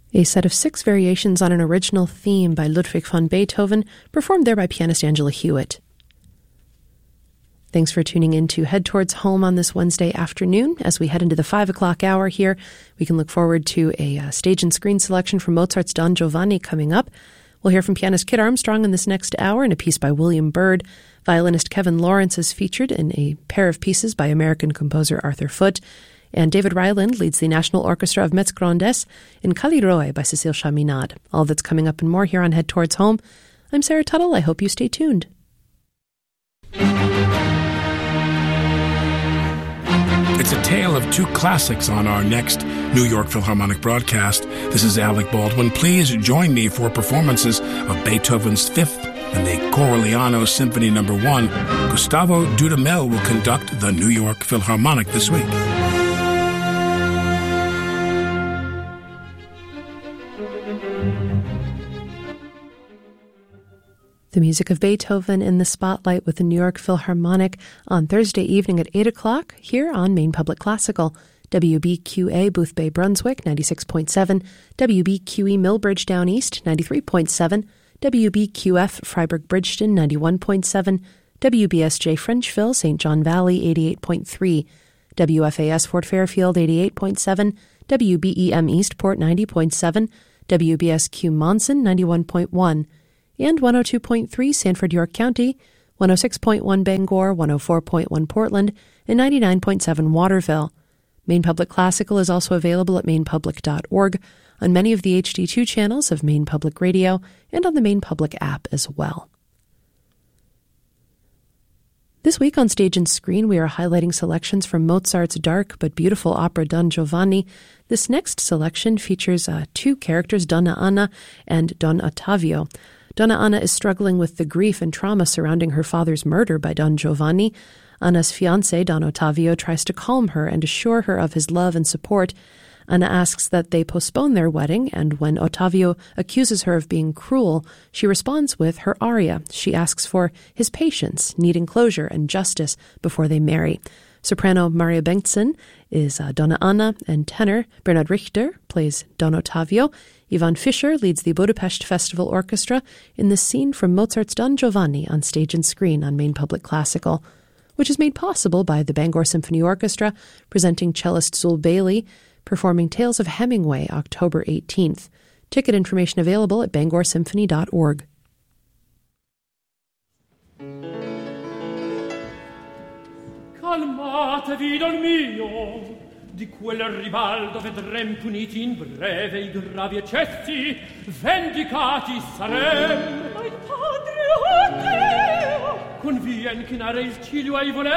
A set of 6 variations on an original theme by Ludwig van Beethoven, performed there by pianist Angela Hewitt. Thanks for tuning in to Head Towards Home on this Wednesday afternoon. As we head into the 5 o'clock hour here, we can look forward to a stage and screen selection from Mozart's Don Giovanni coming up. We'll hear from pianist Kit Armstrong in this next hour and a piece by William Byrd. Violinist Kevin Lawrence is featured in a pair of pieces by American composer Arthur Foote. And David Ryland leads the National Orchestra of Metz Grandes in Kaliroe by Cécile Chaminade. All that's coming up and more here on Head Towards Home. I'm Sarah Tuttle. I hope you stay tuned. It's a tale of 2 classics on our next New York Philharmonic broadcast. This is Alec Baldwin. Please join me for performances of Beethoven's 5th and the Corelliano Symphony No. 1. Gustavo Dudamel will conduct the New York Philharmonic this week. The music of Beethoven in the spotlight with the New York Philharmonic on Thursday evening at 8 o'clock here on Maine Public Classical. WBQA Boothbay Brunswick 96.7, WBQE Millbridge Down East 93.7, WBQF Freiburg Bridgeton 91.7, WBSJ Frenchville St. John Valley 88.3, WFAS Fort Fairfield 88.7, WBEM Eastport 90.7, WBSQ Monson 91.1, and 102.3 Sanford, York County, 106.1 Bangor, 104.1 Portland, and 99.7 Waterville. Maine Public Classical is also available at mainepublic.org, on many of the HD2 channels of Maine Public Radio, and on the Maine Public app as well. This week on Stage and Screen, we are highlighting selections from Mozart's dark but beautiful opera Don Giovanni. This next selection features 2 characters, Donna Anna and Don Ottavio. Donna Anna is struggling with the grief and trauma surrounding her father's murder by Don Giovanni. Anna's fiancé, Don Ottavio, tries to calm her and assure her of his love and support. Anna asks that they postpone their wedding, and when Ottavio accuses her of being cruel, she responds with her aria. She asks for his patience, needing closure and justice before they marry. Soprano Maria Bengtsson is Donna Anna, and tenor Bernhard Richter plays Don Ottavio. Ivan Fischer leads the Budapest Festival Orchestra in the scene from Mozart's Don Giovanni on Stage and Screen on Maine Public Classical, which is made possible by the Bangor Symphony Orchestra, presenting cellist Zul Bailey, performing Tales of Hemingway October 18th. Ticket information available at bangorsymphony.org. Calmatevi, don mio, di quel ribaldo vedrem puniti in breve I gravi eccessi, vendicati sarem. Ma il padre, oh Deo! Convien chinare il ciglio ai volenti,